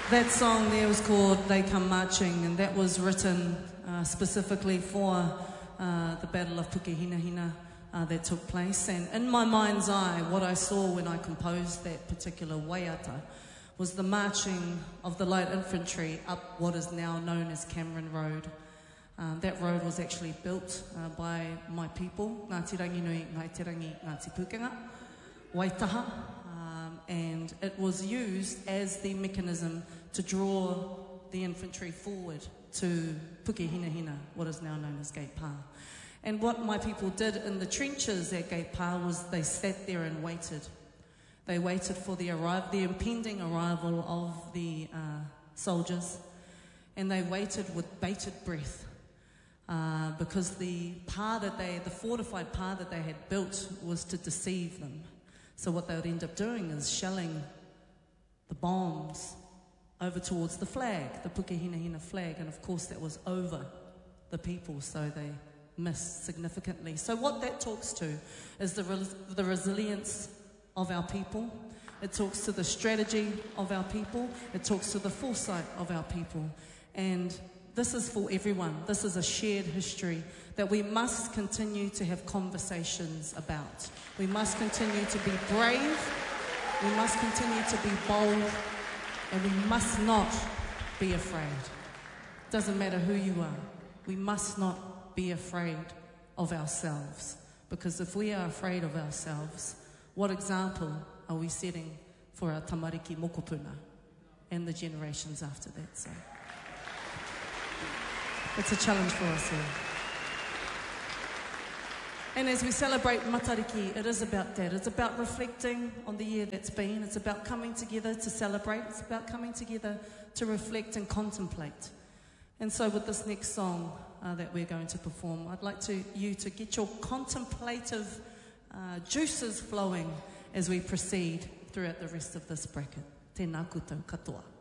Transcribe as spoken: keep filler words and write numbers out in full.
That song there was called They Come Marching, and that was written uh, specifically for uh, the Battle of Pukehinahina uh, that took place. And in my mind's eye, what I saw when I composed that particular waiata was the marching of the light infantry up what is now known as Cameron Road. Um, that road was actually built uh, by my people, Ngāti Ranginui, Ngāi Te Rangi, Ngāti Pūkenga, Waitaha, um, and it was used as the mechanism to draw the infantry forward to Pukehinahina, what is now known as Gate Pa. And what my people did in the trenches at Gate Pa was they sat there and waited. They waited for the, arri- the impending arrival of the uh, soldiers, and they waited with bated breath. Uh, because the pa that they, the fortified pa that they had built was to deceive them. So what they would end up doing is shelling the bombs over towards the flag, the Pukehinahina flag, and of course that was over the people, so they missed significantly. So what that talks to is the, res- the resilience of our people. It talks to the strategy of our people. It talks to the foresight of our people. And this is for everyone. This is a shared history that we must continue to have conversations about. We must continue to be brave. We must continue to be bold. And we must not be afraid. Doesn't matter who you are. We must not be afraid of ourselves. Because if we are afraid of ourselves, what example are we setting for our tamariki mokopuna and the generations after that? So it's a challenge for us here. And as we celebrate Matariki, it is about that. It's about reflecting on the year that's been. It's about coming together to celebrate. It's about coming together to reflect and contemplate. And so with this next song uh, that we're going to perform, I'd like to, you to get your contemplative uh, juices flowing as we proceed throughout the rest of this bracket. Tēnā koutou katoa.